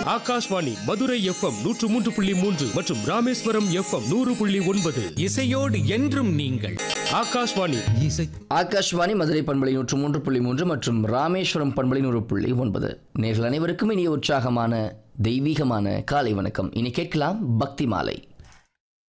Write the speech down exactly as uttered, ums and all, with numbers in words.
Akashvani Madurai FM நூற்று மூன்று புள்ளி மூன்று மற்றும் ராமேஸ்வரம் எஃப்எம் நூறு புள்ளி ஒன்பது. இசையோடு என்றும் நீங்கள். ஆகாஷ்வாணி இசை ஆகாஷ்வாணி மதுரை பண்பலை நூற்று மூன்று புள்ளி மூன்று மற்றும் ராமேஸ்வரம் பண்பலை நூறு புள்ளி ஒன்பது. நேர்கள் அனைவருக்கும் இனிய உற்சாகமான தெய்வீகமான காலை வணக்கம். இனி கேட்கலாம் பக்தி மாலை.